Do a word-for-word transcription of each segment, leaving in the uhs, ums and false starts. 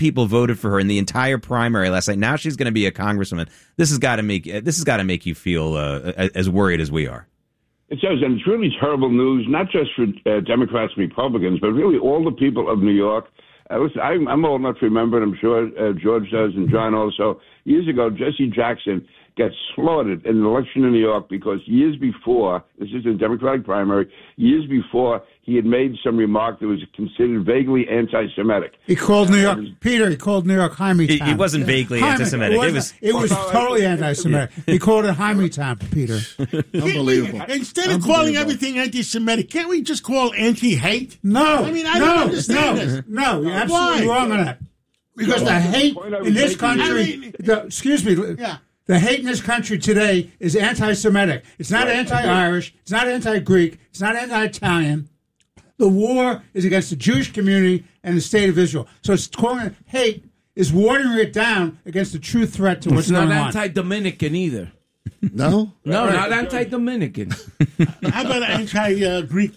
people voted for her in the entire primary last night. Now she's going to be a congresswoman. This has got to make this has got to make you feel uh, as worried as we are. It does, and it's really terrible news, not just for uh, Democrats and Republicans, but really all the people of New York. Uh, listen, I'm, I'm old enough to remember, and I'm sure uh, George does, and John also. Years ago, Jesse Jackson got slaughtered in an election in New York because years before, this is a Democratic primary, years before he had made some remark that was considered vaguely anti-Semitic. He called New York, Peter, he called New York Hymietown. He, he wasn't vaguely Hyme, anti-Semitic. It, it was, it was well, totally anti-Semitic. He called it Hymietown, Peter. Unbelievable. Instead of calling everything anti-Semitic, can't we just call anti-hate? No. I mean, I no, don't understand no, this. No, you're absolutely Why? wrong on that. Because the hate in this country, the, excuse me, Yeah. the hate in this country today is anti-Semitic. It's not anti-Irish. It's not anti-Greek. It's not anti-Italian. The war is against the Jewish community and the state of Israel. So it's calling it hate is watering it down against the true threat to what's It's not going on. anti-Dominican either. No? No, not anti-Dominican. How about anti-Greek?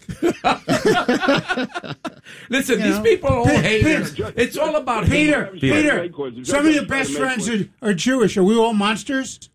Listen, You these know, people are all Peter, haters. Peter, it's all about Peter, hate. Peter, some of your best friends are, are Jewish. Are we all monsters?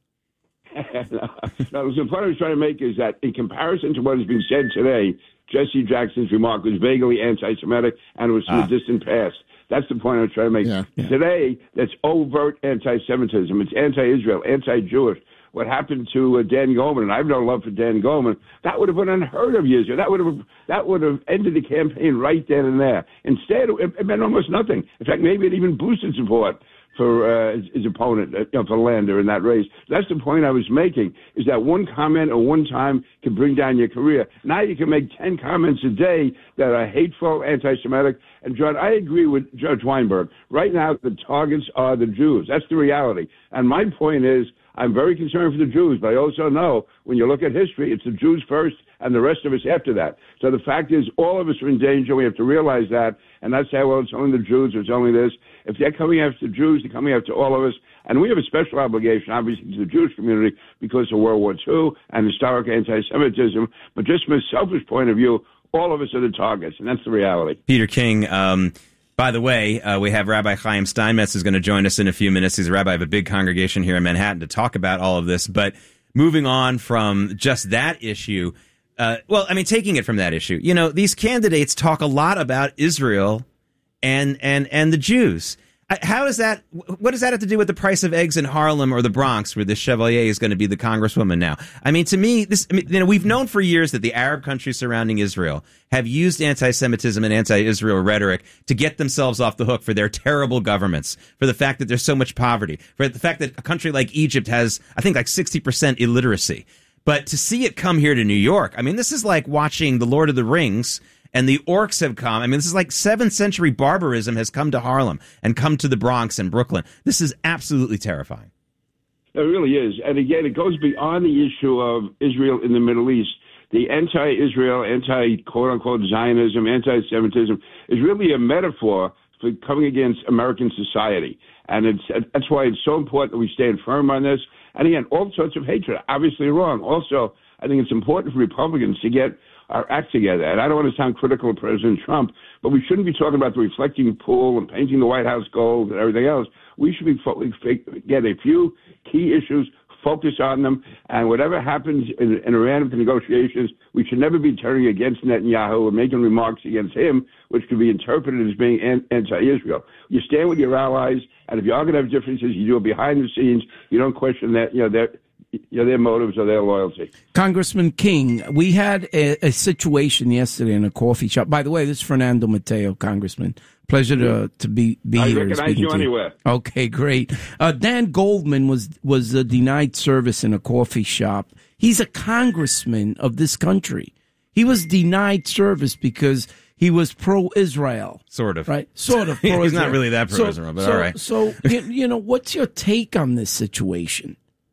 no, no, the point I was trying to make is that in comparison to what has been said today, Jesse Jackson's remark was vaguely anti-Semitic and it was from Ah. the distant past. That's the point I was trying to make. Yeah, yeah. Today, that's overt anti-Semitism. It's anti-Israel, anti-Jewish. What happened to uh, Dan Goldman, and I have no love for Dan Goldman, that would have been unheard of years ago. That would have that would have ended the campaign right then and there. Instead, it, it meant almost nothing. In fact, maybe it even boosted support for uh, his, his opponent, uh, you know, for Lander in that race. That's the point I was making, is that one comment or one time can bring down your career. Now you can make ten comments a day that are hateful, anti-Semitic. And, John, I agree with Judge Weinberg. Right now, the targets are the Jews. That's the reality. And my point is, I'm very concerned for the Jews, but I also know when you look at history, it's the Jews first and the rest of us after that. So the fact is, all of us are in danger. We have to realize that and not say, well, it's only the Jews, it's only this. If they're coming after the Jews, they're coming after all of us. And we have a special obligation, obviously, to the Jewish community because of World War Two and historic anti-Semitism. But just from a selfish point of view, all of us are the targets, and that's the reality. Peter King, um, by the way, uh, we have Rabbi Chaim Steinmetz who's going to join us in a few minutes. He's a rabbi of a big congregation here in Manhattan to talk about all of this. But moving on from just that issue, uh, well, I mean, taking it from that issue, you know, these candidates talk a lot about Israel and and and the Jews. How is that? What does that have to do with the price of eggs in Harlem or the Bronx, where this Chevalier is going to be the congresswoman now? I mean, to me, this. I mean, you know, we've known for years that the Arab countries surrounding Israel have used anti-Semitism and anti-Israel rhetoric to get themselves off the hook for their terrible governments, for the fact that there's so much poverty, for the fact that a country like Egypt has, I think, like sixty percent illiteracy. But to see it come here to New York, I mean, this is like watching The Lord of the Rings. And the orcs have come. I mean, this is like seventh century barbarism has come to Harlem and come to the Bronx and Brooklyn. This is absolutely terrifying. It really is. And again, it goes beyond the issue of Israel in the Middle East. The anti-Israel, anti-quote-unquote Zionism, anti-Semitism is really a metaphor for coming against American society. And it's that's why it's so important that we stand firm on this. And again, all sorts of hatred, obviously wrong. Also, I think it's important for Republicans to get our act together. And I don't want to sound critical of President Trump, but we shouldn't be talking about the reflecting pool and painting the White House gold and everything else. We should be fo- get a few key issues, focus on them, and whatever happens in, in Iran with the negotiations, we should never be turning against Netanyahu and making remarks against him, which could be interpreted as being anti-Israel. You stand with your allies, and if you are going to have differences, you do it behind the scenes. You don't question that, you know, their, you know, their motives or their loyalty. Congressman King, we had a, a situation yesterday in a coffee shop. By the way, this is Fernando Mateo, Congressman. Pleasure to to be, be I here. recognize you anywhere. Okay, great. Uh, Dan Goldman was was uh, denied service in a coffee shop. He's a congressman of this country. He was denied service because he was pro-Israel. Sort of. Right? Sort of pro-Israel. He's not really that pro-Israel, so, but so, all right. So, you, you know, what's your take on this situation?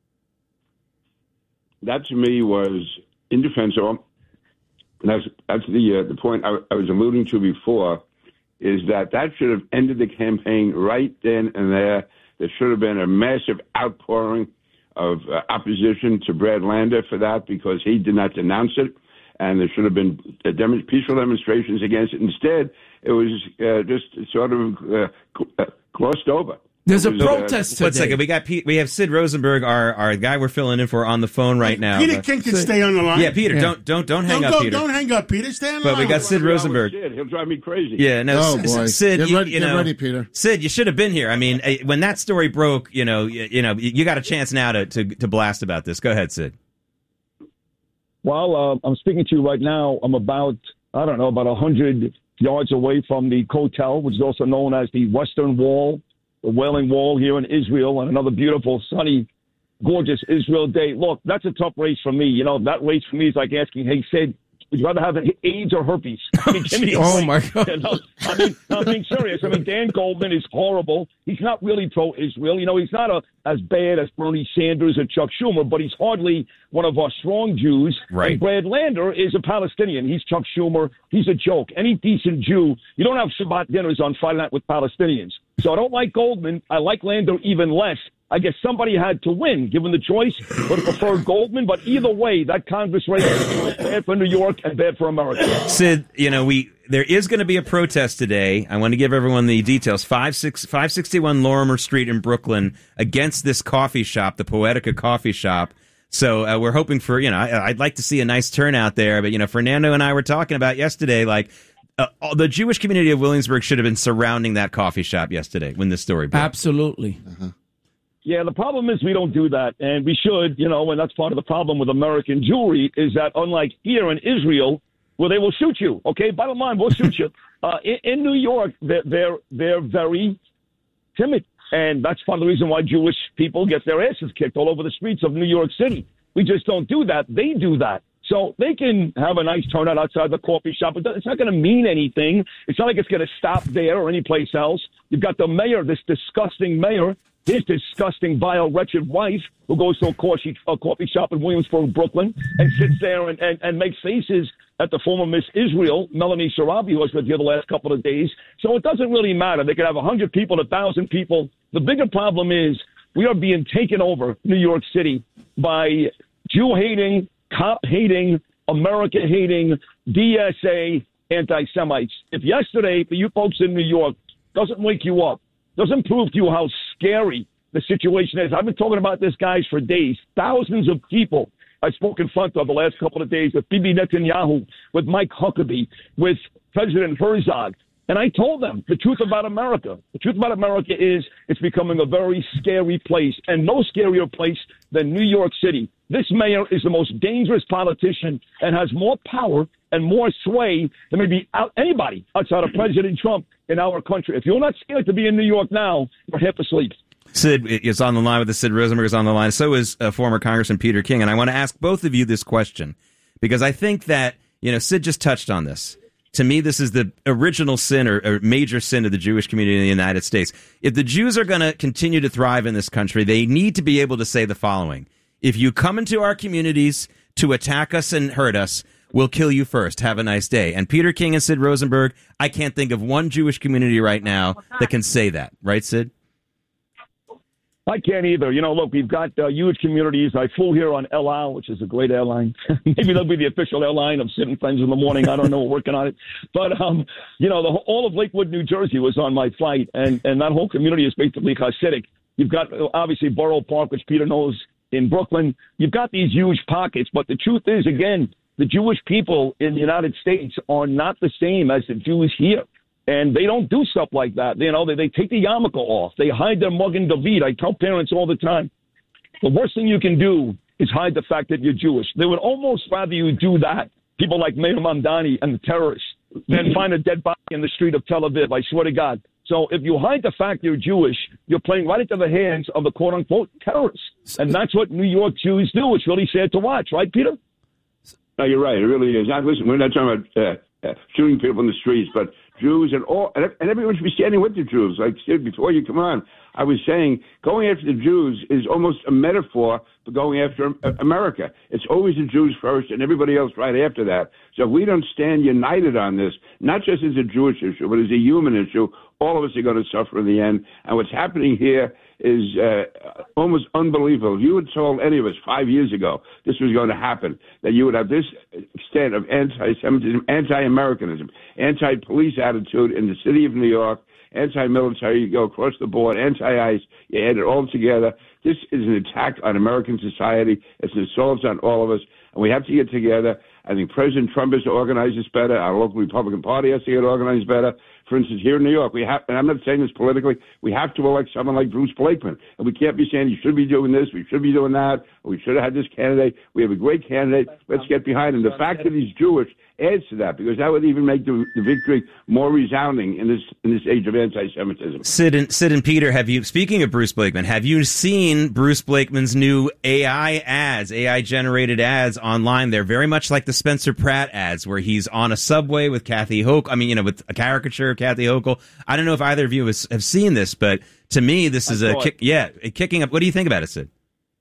That to me was indefensible. And that's, that's the uh, the point I, I was alluding to before, is that that should have ended the campaign right then and there. There should have been a massive outpouring of uh, opposition to Brad Lander for that because he did not denounce it. And there should have been uh, dem- peaceful demonstrations against it. Instead, it was uh, just sort of uh, crossed over. There's a It was, uh, protest today. One second, we got Pete, we have Sid Rosenberg, our our guy we're filling in for, on the phone right now. Peter But- King can stay on the line. yeah, Peter, Yeah. don't don't don't hang Don't up, go, Peter. don't hang up, Peter. Stay on the But line. we got Sid Rosenberg. Sid, he'll drive me crazy. Yeah, no, Oh, S- boy. Sid, Get you, ready- you get know, ready, Peter. Sid, you should have been here. I mean, eh, when that story broke, you know, you, you know, you got a chance now to, to to blast about this. Go ahead, Sid. Well, uh, I'm speaking to you right now. I'm about, I don't know, about one hundred yards away from the Kotel, which is also known as the Western Wall, the Wailing Wall here in Israel, and another beautiful, sunny, gorgeous Israel day. Look, that's a tough race for me. You know, that race for me is like asking, hey, Sid, would you rather have AIDS or herpes? I mean, give me a Oh, break. my God. You know, I mean, I'm being serious. I mean, Dan Goldman is horrible. He's not really pro-Israel. You know, he's not a, as bad as Bernie Sanders or Chuck Schumer, but he's hardly one of our strong Jews. Right. And Brad Lander is a Palestinian. He's Chuck Schumer. He's a joke. Any decent Jew, you don't have Shabbat dinners on Friday night with Palestinians. So I don't like Goldman. I like Lander even less. I guess somebody had to win, given the choice. Would have preferred Goldman, but either way, that Congress race is bad for New York and bad for America. Sid, you know, we there is going to be a protest today. I want to give everyone the details. five sixty-one Lorimer Street in Brooklyn against this coffee shop, the Poetica Coffee Shop. So uh, we're hoping for, you know, I, I'd like to see a nice turnout there. But, you know, Fernando and I were talking about yesterday, like, uh, the Jewish community of Williamsburg should have been surrounding that coffee shop yesterday when this story broke. Absolutely. Uh-huh. Yeah, the problem is we don't do that, and we should, you know, and that's part of the problem with American Jewry is that unlike here in Israel, where they will shoot you, okay? Bottom line, we'll shoot you. Uh, in, in New York, they're, they're, they're very timid, and that's part of the reason why Jewish people get their asses kicked all over the streets of New York City. We just don't do that. They do that. So they can have a nice turnout outside the coffee shop. It's not going to mean anything. It's not like it's going to stop there or anyplace else. You've got the mayor, this disgusting mayor, his disgusting, vile, wretched wife who goes to a coffee, a coffee shop in Williamsburg, Brooklyn, and sits there and, and, and makes faces at the former Miss Israel, Melanie Sarabi, who was with you the last couple of days. So it doesn't really matter. They could have one hundred people, one thousand people. The bigger problem is we are being taken over, New York City, by Jew-hating, cop-hating, America-hating, D S A anti-Semites. If yesterday, for you folks in New York, doesn't wake you up, doesn't prove to you how scary the situation is. I've been talking about this, guys, for days. Thousands of people I spoke in front of the last couple of days with Bibi Netanyahu, with Mike Huckabee, with President Herzog. And I told them the truth about America. The truth about America is it's becoming a very scary place, and no scarier place than New York City. This mayor is the most dangerous politician and has more power and more sway than maybe out, anybody outside of President Trump in our country. If you're not scared to be in New York now, you're half asleep. Sid is on the line with us. Sid Rosenberg is on the line. So is uh, former Congressman Peter King. And I want to ask both of you this question because I think that, you know, Sid just touched on this. To me, this is the original sin or, or major sin of the Jewish community in the United States. If the Jews are going to continue to thrive in this country, they need to be able to say the following. If you come into our communities to attack us and hurt us, we'll kill you first. Have a nice day. And Peter King and Sid Rosenberg, I can't think of one Jewish community right now that can say that. Right, Sid? I can't either. You know, look, we've got uh, huge communities. I flew here on El Al, which is a great airline. Maybe they'll be the official airline of Sid and Friends in the morning. I don't know. We're working on it. But, um, you know, the, all of Lakewood, New Jersey was on my flight, and, and that whole community is basically Hasidic. You've got, obviously, Borough Park, which Peter knows, in Brooklyn. You've got these huge pockets. But the truth is, again, the Jewish people in the United States are not the same as the Jews here. And they don't do stuff like that. You know, they, they take the yarmulke off. They hide their Magen David. I tell parents all the time, the worst thing you can do is hide the fact that you're Jewish. They would almost rather you do that, people like Meir Mamdani and the terrorists, than find a dead body in the street of Tel Aviv. I swear to God. So if you hide the fact you're Jewish, you're playing right into the hands of the quote-unquote terrorists. And that's what New York Jews do. It's really sad to watch. Right, Peter? No, you're right. It really is. Now, listen, we're not talking about uh, uh, shooting people in the streets, but Jews and all, and everyone should be standing with the Jews. Like I said before you come on, I was saying going after the Jews is almost a metaphor for going after America. It's always the Jews first and everybody else right after that. So if we don't stand united on this, not just as a Jewish issue, but as a human issue, all of us are going to suffer in the end. And what's happening here is uh, almost unbelievable. If you had told any of us five years ago this was going to happen, that you would have this extent of anti-Semitism, anti-Americanism, anti-police attitude in the city of New York, anti-military, you go across the board, anti-ICE, you add it all together. This is an attack on American society. It's an assault on all of us, and we have to get together. I think President Trump has to organize this better. Our local Republican Party has to get organized better. For instance, here in New York, we have, and I'm not saying this politically, we have to elect someone like Bruce Blakeman. And we can't be saying you should be doing this, we should be doing that, or we should have had this candidate. We have a great candidate. Let's get behind him. The fact that he's Jewish adds to that, because that would even make the, the victory more resounding in this in this age of anti-Semitism. Sid and, Sid and Peter, have you, speaking of Bruce Blakeman, have you seen Bruce Blakeman's new A I ads, A I-generated ads online? They're very much like the Spencer Pratt ads, where he's on a subway with Kathy Hochul, I mean, you know, with a caricature of Kathy Hochul. I don't know if either of you has, have seen this, but to me, this is a kick, yeah, a kicking up. What do you think about it, Sid?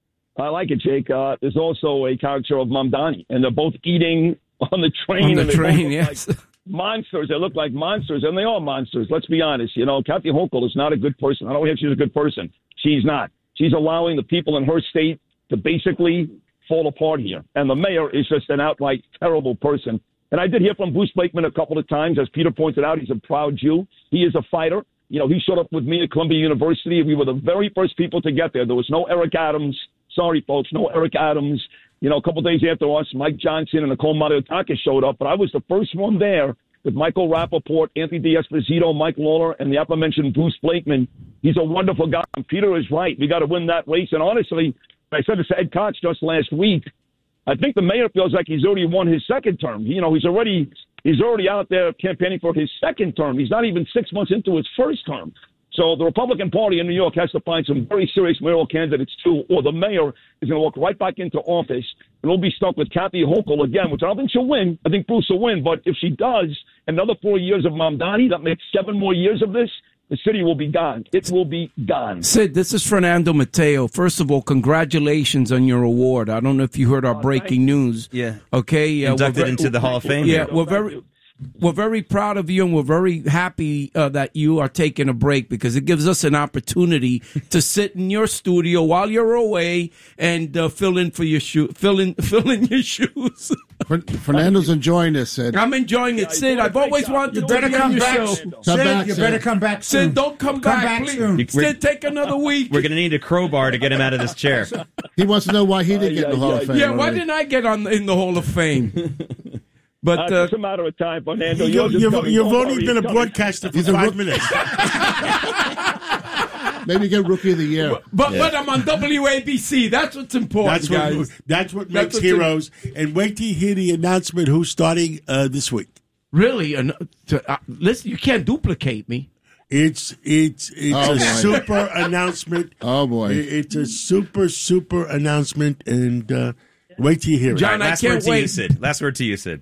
I like it, Jake. Uh, there's also a caricature of Mamdani, and they're both eating on the train. On the and they train, look yes. Like monsters. They look like monsters, and they are monsters. Let's be honest. You know, Kathy Hochul is not a good person. I don't think she's a good person. She's not. She's allowing the people in her state to basically fall apart here. And the mayor is just an outright terrible person. And I did hear from Bruce Blakeman a couple of times. As Peter pointed out, he's a proud Jew. He is a fighter. You know, he showed up with me at Columbia University. We were the very first people to get there. There was no Eric Adams. Sorry, folks, no Eric Adams. You know, a couple of days after us, Mike Johnson and Nicole Mariotaka showed up, but I was the first one there with Michael Rappaport, Anthony D'Esposito, Mike Lawler, and the aforementioned Bruce Blakeman. He's a wonderful guy. And Peter is right. We got to win that race. And honestly, I said this to Ed Koch just last week. I think the mayor feels like he's already won his second term. You know, he's already he's already out there campaigning for his second term. He's not even six months into his first term. So the Republican Party in New York has to find some very serious mayoral candidates, too, or the mayor is going to walk right back into office, and we'll be stuck with Kathy Hochul again, which I don't think she'll win. I think Bruce will win. But if she does, another four years of Mamdani, that makes seven more years of this, the city will be gone. It will be gone. Sid, this is Fernando Mateo. First of all, congratulations on your award. I don't know if you heard our breaking news. Yeah. Okay. Uh, Inducted very, into the Hall of Fame. Yeah, we're very... We're very proud of you, and we're very happy uh, that you are taking a break, because it gives us an opportunity to sit in your studio while you're away and uh, fill in for your shoe, fill in, fill in your shoes. Fernando's enjoying this, Sid. I'm enjoying it, Sid. I've always wanted to better be on come your back. show. Sid, Come back, you Sid. better come back soon. Sid, don't come, Come back, back please. soon. Sid, take another week. We're going to need a crowbar to get him out of this chair. He wants to know why he didn't get in the Hall of Fame. Yeah, why already. didn't I get on in the Hall of Fame? But Uh, uh, it's a matter of time, Fernando. You, Yours is you've coming. you've Don't only worry, been a it's coming. broadcaster for He's a five rook- minutes. Maybe get Rookie of the Year. but, but I'm on W A B C. That's what's important, That's what guys. that's what That's makes what's heroes. And wait till you hear the announcement who's starting uh, this week. Really? Uh, to, uh, listen, you can't duplicate me. It's it's it's Oh, a boy. super announcement. Oh, boy. It- It's a super super announcement, and uh, wait till you hear it. John, I Last can't word to you, wait. Sid. Last word to you, Sid.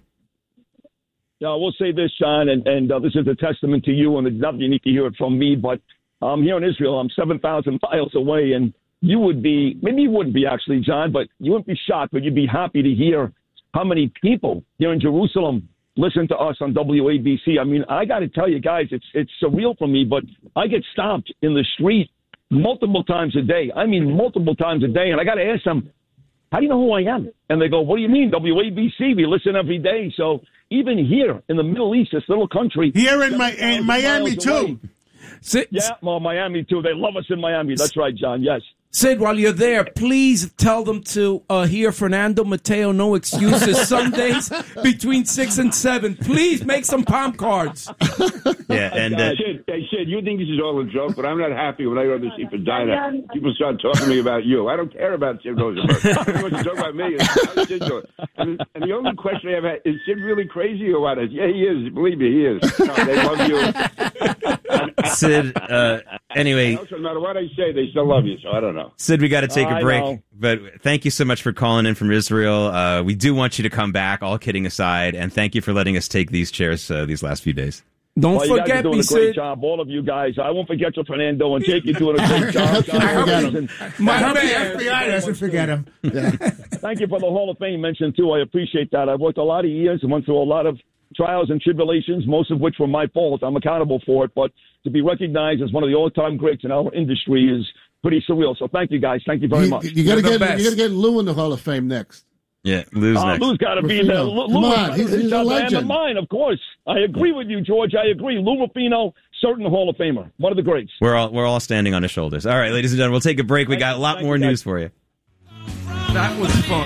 Yeah, we'll say this, John, and, and uh, this is a testament to you, and it's not you need to hear it from me, but I'm here in Israel. I'm seven thousand miles away, and you would be, maybe you wouldn't be actually, John, but you wouldn't be shocked, but you'd be happy to hear how many people here in Jerusalem listen to us on W A B C. I mean, I got to tell you guys, it's it's surreal for me, but I get stopped in the street multiple times a day. I mean, multiple times a day, and I got to ask them, how do you know who I am? And they go, what do you mean? W A B C, we listen every day. So even here in the Middle East, this little country. Here in, my, in Miami miles too. away. Sid, Yeah, well, Miami too. They love us in Miami. That's right, John. Yes. Sid, while you're there, please tell them to uh, hear Fernando Mateo, No Excuses, Sundays between six and seven. Please make some palm cards. Yeah, and uh, Sid, hey, Sid, you think this is all a joke, but I'm not happy when I go to see Medina. People start talking to me about you. I don't care about Sid Rosenberg. Everyone wants to talk about me. How's Sid doing? And, and the only question I have had, is Sid really crazy or what? Yeah, he is. Believe me, he is. No, they love you. Sid, uh, anyway, Also, no matter what I say, they still love you, so I don't know. Sid, we got to take I a break. know. But thank you so much for calling in from Israel. Uh, we do want you to come back, all kidding aside, and thank you for letting us take these chairs uh, these last few days. Don't Well, you guys are forget doing me, a great Sid. job, all of you guys. I won't forget you, Fernando, and Jake, you're doing a great job. John, I forgot listen, My I hope the man. F B I doesn't forget him. Thank you for the Hall of Fame mention, too. I appreciate that. I've worked a lot of years and went through a lot of trials and tribulations, most of which were my fault. I'm accountable for it. But to be recognized as one of the all-time greats in our industry is pretty surreal. So thank you, guys. Thank you very You, much. you got to You're the get best. you got to get Lou in the Hall of Fame next. Yeah, Lou's Uh, next. Lou's got to be there. Lou, Come Lou on, is- he's- is he's a the man legend. of mine, of course. I agree with you, George. I agree. Lou Rufino, certain Hall of Famer, one of the greats. We're all we're all standing on his shoulders. All right, ladies and gentlemen, we'll take a break. We got a lot Thank more you, guys. news for you. That was fun.